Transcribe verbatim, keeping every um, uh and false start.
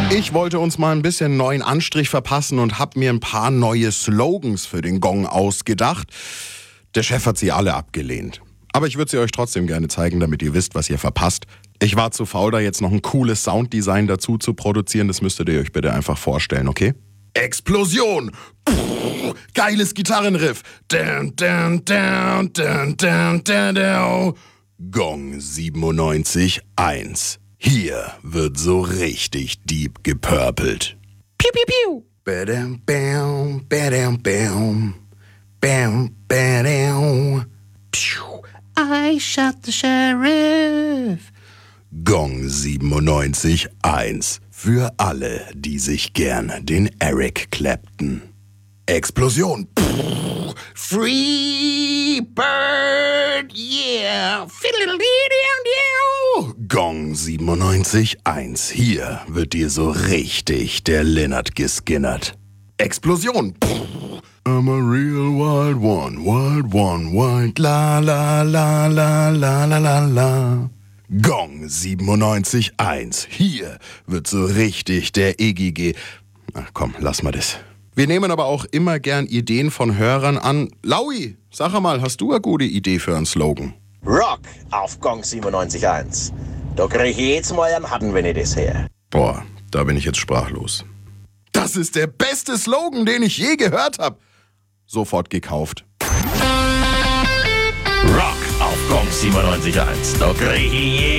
Ich wollte uns mal ein bisschen neuen Anstrich verpassen und habe mir ein paar neue Slogans für den Gong ausgedacht. Der Chef hat sie alle abgelehnt. Aber ich würde sie euch trotzdem gerne zeigen, damit ihr wisst, was ihr verpasst. Ich war zu faul, da jetzt noch ein cooles Sounddesign dazu zu produzieren. Das müsstet ihr euch bitte einfach vorstellen, okay? Explosion! Puh, geiles Gitarrenriff! Dun, dun, dun, dun, dun, dun, dun. Gong siebenundneunzig eins. Hier wird so richtig deep gepurpelt. Piu, piu, piu. Badam, bam, badam, bam. Bam, badam. Piu. I shot the sheriff. Gong siebenundneunzig eins. Für alle, die sich gern den Eric Clapton. Explosion. Puh. Free Bird, yeah. Gong siebenundneunzig eins. Hier wird dir so richtig der Lennart geskinnert. Explosion. Puh. I'm a real wild one, wild one, wild la la la la la la la la. Gong siebenundneunzig eins. Hier wird so richtig der E G G. Ach komm, lass mal das. Wir nehmen aber auch immer gern Ideen von Hörern an. Laui, sag mal, hast du eine gute Idee für einen Slogan? Rock auf Gong siebenundneunzig eins. Da krieg ich jetzt mal einen Hatten, wenn ich das höre. Boah, da bin ich jetzt sprachlos. Das ist der beste Slogan, den ich je gehört habe. Sofort gekauft. Rock auf Gong siebenundneunzig eins. Da krieg ich